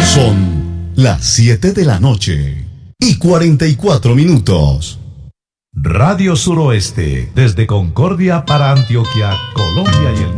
Son las 7 de la noche y 44 minutos. Radio Suroeste, desde Concordia para Antioquia, Colombia y el mundo.